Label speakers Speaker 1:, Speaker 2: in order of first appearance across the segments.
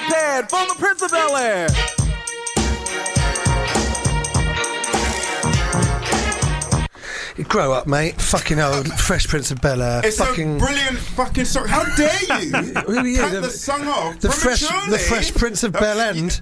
Speaker 1: Jughead from the Prince of Bel-Air.
Speaker 2: Grow up, mate. Fucking old Fresh Prince of Bel-Air.
Speaker 3: It's
Speaker 2: fucking
Speaker 3: a brilliant fucking song. How dare you?
Speaker 2: Who are you?
Speaker 3: Cut the song off.
Speaker 2: The Fresh Prince of Bel-End.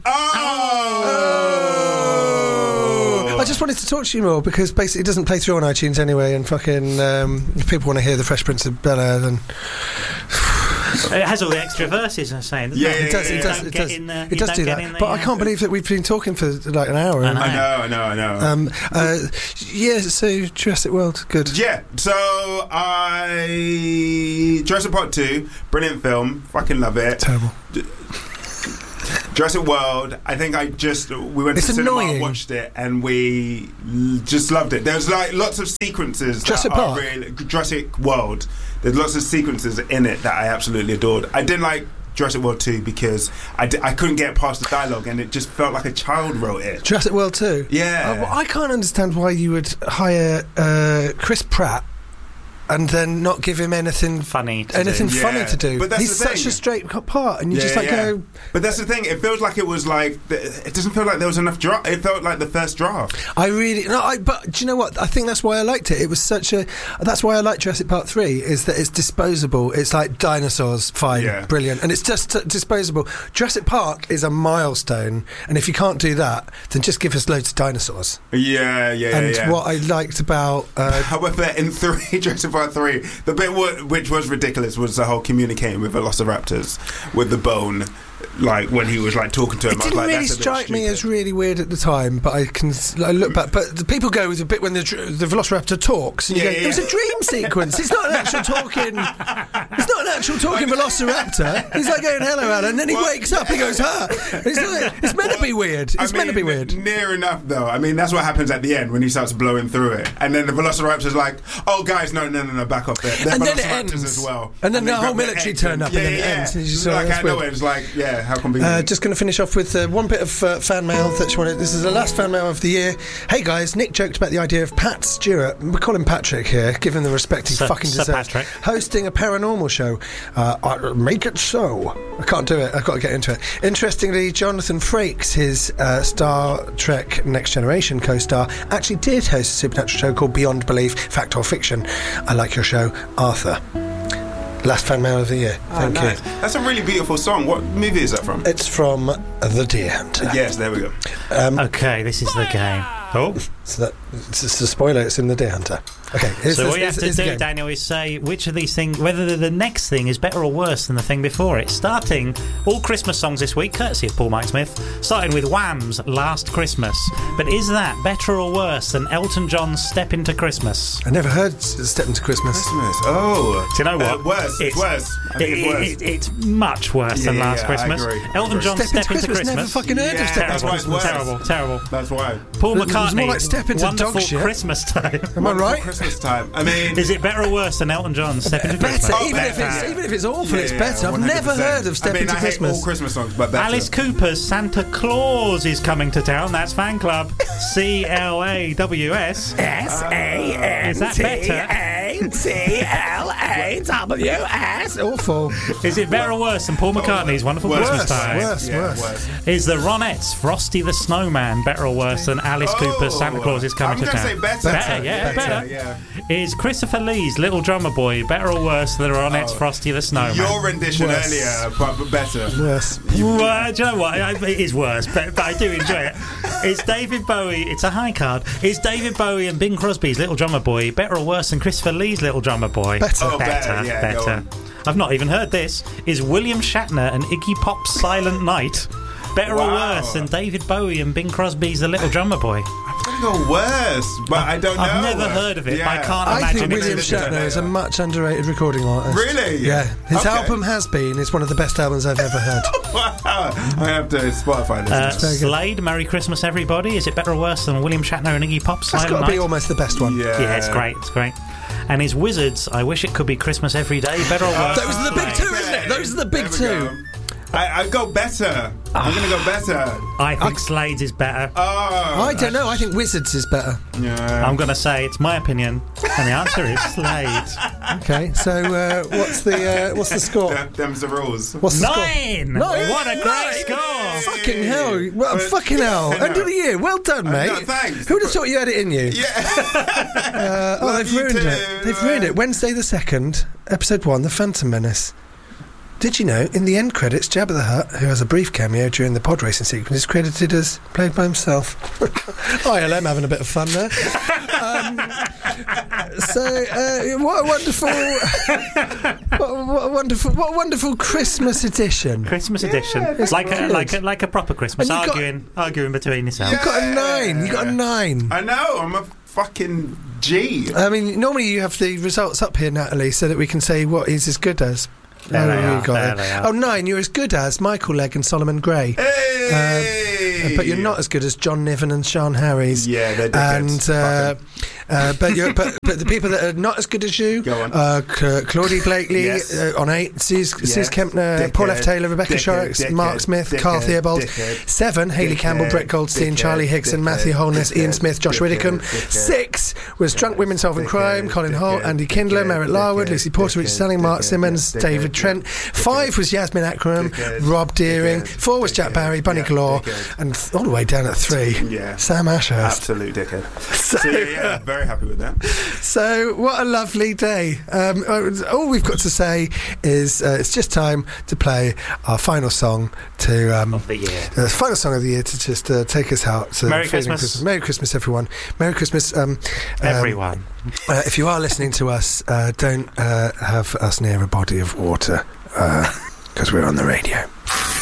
Speaker 3: Oh.
Speaker 2: I just wanted to talk to you more because basically it doesn't play through on iTunes anyway, and fucking if people want to hear the Fresh Prince of Bel-Air, then
Speaker 4: it has all the extra verses, I'm saying.
Speaker 3: Yeah,
Speaker 2: it does. It does do that. But I can't believe that we've been talking for like an hour.
Speaker 3: I know.
Speaker 2: Yeah. So Jurassic World, good.
Speaker 3: Yeah. So Jurassic Park 2, brilliant film. Fucking love it.
Speaker 2: Terrible.
Speaker 3: Jurassic World, I think we went to cinema and watched it and we just loved it. There's like lots of sequences
Speaker 2: Jurassic
Speaker 3: Park. Jurassic World, there's lots of sequences in it that I absolutely adored. I didn't like Jurassic World 2 because I couldn't get past the dialogue and it just felt like a child wrote it.
Speaker 2: Jurassic World 2?
Speaker 3: Yeah.
Speaker 2: Well, I can't understand why you would hire Chris Pratt and then not give him anything funny to do.
Speaker 3: But that's
Speaker 2: he's
Speaker 3: the thing.
Speaker 2: such a straight part, and you just go.
Speaker 3: But that's the thing. It feels like it was like it doesn't feel like there was enough draft. It felt like the first draft.
Speaker 2: But do you know what? I think that's why I liked it. It was that's why I like Jurassic Park 3 is that it's disposable. It's like dinosaurs, fine, brilliant, and it's just disposable. Jurassic Park is a milestone, and if you can't do that, then just give us loads of dinosaurs.
Speaker 3: And
Speaker 2: what I liked about,
Speaker 3: however, in Jurassic Park 3, the bit which was ridiculous was the whole communicating with velociraptors with the bone, like when he was like talking to him.
Speaker 2: It didn't really strike me as really weird at the time, but I look back. But the people go with a bit when the velociraptor talks, and you go, it was a dream sequence. It's not an actual talking. It's not an actual talking velociraptor. He's like going hello, Alan, and then he wakes up. He goes, huh? It's meant to be weird. It's meant to be weird.
Speaker 3: Near enough, though. I mean, that's what happens at the end when he starts blowing through it, and then the velociraptor's like, "Oh, guys, no, back off there."
Speaker 2: And then it ends
Speaker 3: as well.
Speaker 2: And then the whole military turn up, and then it ends. And
Speaker 3: just like out of nowhere, it's like, how convenient.
Speaker 2: Just going to finish off with one bit of fan mail that she wanted. This is the last fan mail of the year. Hey guys, Nick joked about the idea of Pat Stewart, we call him Patrick here, given the respect he fucking deserves, hosting a paranormal show. Make it so. I can't do it. I've got to get into it. Interestingly, Jonathan Frakes, his Star Trek Next Generation co-star, actually did host a supernatural show called Beyond Belief, Fact or Fiction. I like your show, Arthur. Last fan mail of the year. Thank you.
Speaker 3: That's a really beautiful song. What movie is that from?
Speaker 2: It's from The Deer Hunter.
Speaker 3: Yes, there we go.
Speaker 4: Okay, this is the game. Oh,
Speaker 2: so it's a spoiler. It's in The Deer Hunter. Okay.
Speaker 4: So what you have to do, Daniel, is say which of these things, whether the next thing is better or worse than the thing before it. Starting all Christmas songs this week, courtesy of Paul Mike Smith, starting with Wham's Last Christmas. But is that better or worse than Elton John's Step Into Christmas?
Speaker 2: I never heard Step Into Christmas.
Speaker 3: Oh.
Speaker 4: Do you know what?
Speaker 3: Worse. It's worse. I think it's worse.
Speaker 4: It's much worse than Last Christmas.
Speaker 3: I agree.
Speaker 4: Elton John's Step Into Christmas.
Speaker 2: Never fucking heard of Step Into Christmas.
Speaker 4: Terrible.
Speaker 3: That's why.
Speaker 4: Paul
Speaker 2: It was more like Step Into
Speaker 4: Wonderful
Speaker 2: Dog Shit.
Speaker 4: Christmas Time.
Speaker 2: Am I right?
Speaker 3: Christmas Time. I mean,
Speaker 4: is it better or worse than Elton John's Step Into Christmas?
Speaker 2: Even if it's awful, it's better. I've
Speaker 3: 100%.
Speaker 2: never heard of Step Into Christmas.
Speaker 3: I hate all Christmas songs, but better.
Speaker 4: Alice Cooper's Santa Claus is coming to town. That's fan club. CLAWS. Is that better?
Speaker 2: CLAWS. Awful.
Speaker 4: Is it better or worse than Paul McCartney's Wonderful Christmas Time?
Speaker 2: Worse.
Speaker 4: Is the Ronettes' Frosty the Snowman better or worse than Alice Cooper's Santa Claus is coming to town?
Speaker 3: I'm going to say better.
Speaker 4: Better. Is Christopher Lee's Little Drummer Boy better or worse than the Ronettes' Frosty the Snowman?
Speaker 3: Your rendition earlier, but better.
Speaker 2: Worse.
Speaker 4: Well, do you know what? It is worse, but I do enjoy it. Is David Bowie, it's a high card, is David Bowie and Bing Crosby's Little Drummer Boy better or worse than Christopher Lee's Little Drummer Boy?
Speaker 2: Better.
Speaker 3: Oh, better.
Speaker 4: I've not even heard this. Is William Shatner and Iggy Pop's Silent Night better or worse than David Bowie and Bing Crosby's The Little Drummer Boy?
Speaker 3: I'm going to go worse, but I don't know.
Speaker 4: I've never heard of it, but I can't imagine.
Speaker 2: I think William Shatner is a much underrated recording artist.
Speaker 3: Really?
Speaker 2: Yeah. His album Has Been is one of the best albums I've ever heard.
Speaker 3: Wow. I have to Spotify this.
Speaker 4: Slade, Merry Christmas Everybody. Is it better or worse than William Shatner and Iggy Pop's Silent Night?
Speaker 2: That's got to be almost the best one.
Speaker 3: Yeah,
Speaker 4: it's great. And his Wizards, I Wish It Could Be Christmas Every Day, better or worse?
Speaker 2: Those are the big two, isn't it? Those are the big two.
Speaker 3: I go better. I'm going to go better.
Speaker 4: I think Slade's is better.
Speaker 2: I don't know. I think Wizards is better.
Speaker 3: Yeah.
Speaker 4: I'm going to say it's my opinion, and the answer is Slade.
Speaker 2: Okay, so what's the score?
Speaker 3: Them's the rules.
Speaker 2: What's the
Speaker 4: 9!
Speaker 2: Score? 9!
Speaker 4: What a great
Speaker 2: Fucking hell. Well, fucking hell. End of the year. Well done, mate.
Speaker 3: No, thanks.
Speaker 2: Who would have thought you had it in you?
Speaker 3: Yeah.
Speaker 2: They've ruined it. They've ruined it. Wednesday the 2nd, episode 1, The Phantom Menace. Did you know, in the end credits, Jabba the Hutt, who has a brief cameo during the pod racing sequence, is credited as played by himself. ILM having a bit of fun there. What a wonderful Christmas edition.
Speaker 4: Christmas edition. It's like a proper Christmas. Arguing between yourselves.
Speaker 2: You've got a 9. You got a 9.
Speaker 3: I know. I'm a fucking G.
Speaker 2: I mean, normally you have the results up here, Natalie, so that we can say what he's as good as.
Speaker 4: There they are.
Speaker 2: 9, you're as good as Michael Legg and Solomon Gray.
Speaker 3: Hey!
Speaker 2: But you're not as good as John Niven and Sean Harries.
Speaker 3: Yeah, they're dickheads.
Speaker 2: But the people that are not as good as you are Claudie Blakely on 8, Suze Kempner, Paul F. Taylor, Rebecca Shorrocks, Mark Smith, Carl Theobald. 7, Hayley Campbell, Brett Goldstein, Charlie Hickson, Matthew Holness, Ian Smith, Josh Widdicombe. 6 was Drunk Women Solving Crime, Colin Holt, Andy Kindler, Merritt Larwood, Lucy Porter, Richard Selling, Mark Simmons, David Trent. 5 was Yasmin Akram, Rob Deering. 4 was Jack Barry, Bunny Galore, and all the way down at 3, Sam Ashurst.
Speaker 3: Absolute dickhead. So very happy with that.
Speaker 2: So what a lovely day. All we've got to say is it's just time to play our final song
Speaker 4: of the year.
Speaker 2: The final song of the year to just take us out. To
Speaker 4: Merry Christmas.
Speaker 2: Merry Christmas, everyone. Merry Christmas,
Speaker 4: everyone.
Speaker 2: If you are listening to us, don't have us near a body of water because we're on the radio.